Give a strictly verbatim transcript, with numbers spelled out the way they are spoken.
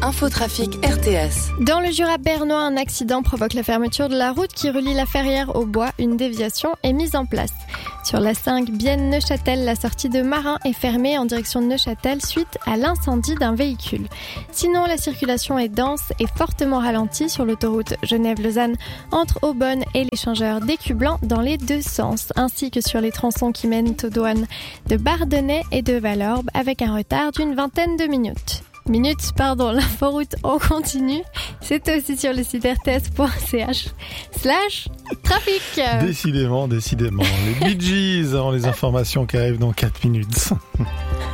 Infotrafic R T S. Dans le Jura bernois, un accident provoque la fermeture de la route qui relie la Ferrière au Bois. Une déviation est mise en place. Sur la cinq Bienne-Neuchâtel, la sortie de Marin est fermée en direction de Neuchâtel suite à l'incendie d'un véhicule. Sinon, la circulation est dense et fortement ralentie sur l'autoroute Genève-Lausanne entre Aubonne et l'échangeur d'Écublanc dans les deux sens, ainsi que sur les tronçons qui mènent aux douanes de Bardonnay et de Valorbe avec un retard d'une vingtaine de minutes. Minutes, pardon, l'inforoute en continu, c'est aussi sur le site r t s point c h slash trafic. Décidément, décidément. Les Bee Gees, avant les informations qui arrivent dans quatre minutes.